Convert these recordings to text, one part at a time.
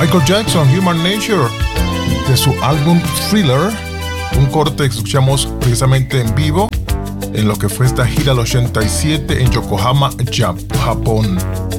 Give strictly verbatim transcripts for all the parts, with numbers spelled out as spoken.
Michael Jackson, Human Nature, de su álbum Thriller, un corte que escuchamos precisamente en vivo en lo que fue esta gira del ochenta y siete en Yokohama, Japón.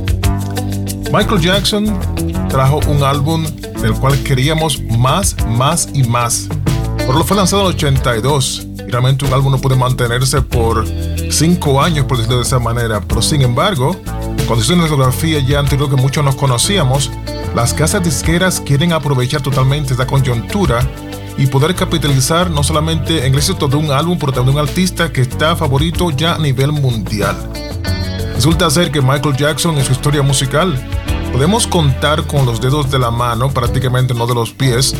Michael Jackson trajo un álbum del cual queríamos más, más y más. Pero lo fue lanzado en el ochenta y dos. Y realmente un álbum no puede mantenerse por cinco años, por decirlo de esa manera. Pero sin embargo, cuando hizo una discografía ya anterior que muchos nos conocíamos, las casas disqueras quieren aprovechar totalmente esta coyuntura y poder capitalizar no solamente en el éxito de un álbum, pero también de un artista que está favorito ya a nivel mundial. Resulta ser que Michael Jackson en su historia musical podemos contar con los dedos de la mano, prácticamente no de los pies,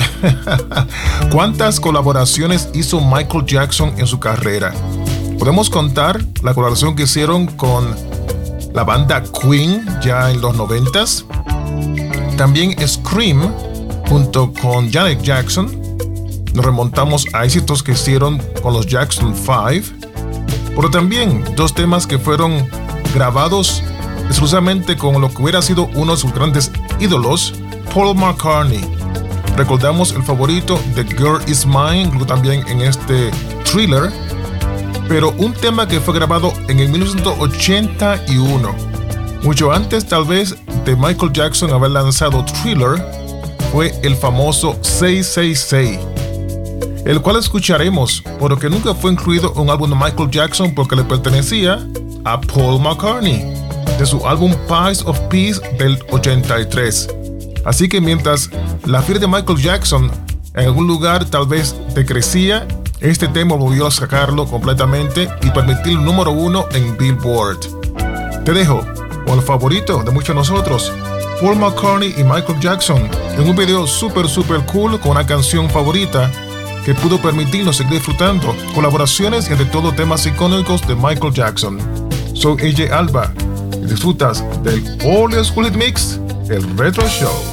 cuántas colaboraciones hizo Michael Jackson en su carrera. Podemos contar la colaboración que hicieron con la banda Queen ya en los noventas. También Scream junto con Janet Jackson. Nos remontamos a éxitos que hicieron con los Jackson five. Pero también dos temas que fueron grabados exclusivamente con lo que hubiera sido uno de sus grandes ídolos, Paul McCartney. Recordamos el favorito, The Girl Is Mine, incluso también en este Thriller. Pero un tema que fue grabado en el mil novecientos ochenta y uno, mucho antes tal vez de Michael Jackson haber lanzado Thriller, fue el famoso seis seis seis, el cual escucharemos, pero que nunca fue incluido en un álbum de Michael Jackson porque le pertenecía a Paul McCartney, de su álbum Pies of Peace del ochenta y tres. Así que mientras la fiebre de Michael Jackson en algún lugar tal vez decrecía, este tema volvió a sacarlo completamente y permitirlo número uno en Billboard. Te dejo con el favorito de muchos de nosotros, Paul McCartney y Michael Jackson, en un video super super cool con una canción favorita que pudo permitirnos seguir disfrutando colaboraciones y entre todo temas icónicos de Michael Jackson. Soy A J Alba y disfrutas del All School Hit Mix, el Retro Show.